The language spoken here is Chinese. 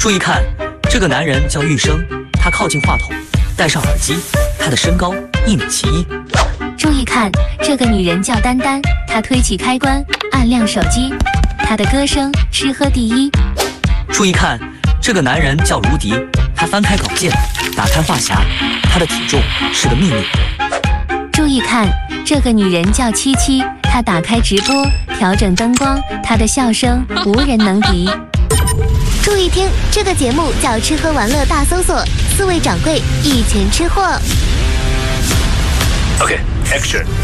注意看，这个男人叫玉生，他靠近话筒，戴上耳机，他的身高1.71米。 注意看，这个女人叫丹丹，她推起开关，按亮手机，她的歌声吃喝第一。 注意看，这个男人叫卢迪，他翻开稿件，打开话匣，他的体重是个秘密。 注意看，这个女人叫七七，她打开直播，调整灯光，她的笑声无人能敌。 注意听，这个节目叫《吃喝玩乐大搜索》，4位掌柜一群吃货。 OK，Action。